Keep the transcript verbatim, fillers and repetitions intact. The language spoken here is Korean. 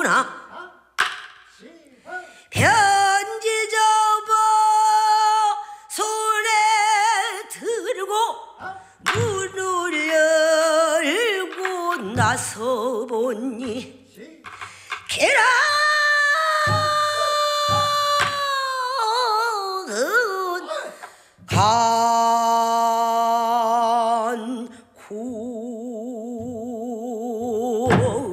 하오나 편지 접어 손에 들고 문을 열고 나서 보니 계란은 간구